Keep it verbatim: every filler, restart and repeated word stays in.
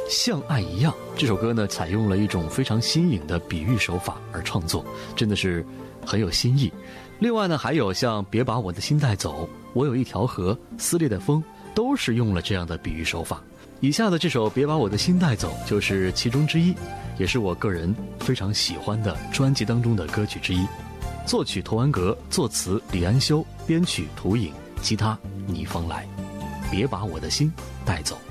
像爱一样，这首歌呢采用了一种非常新颖的比喻手法而创作，真的是很有新意。另外呢，还有像别把我的心带走，我有一条河，撕裂的风，都是用了这样的比喻手法。以下的这首别把我的心带走就是其中之一，也是我个人非常喜欢的专辑当中的歌曲之一。作曲童安格，作词李安修，编曲涂影，吉他倪芳来。别把我的心带走。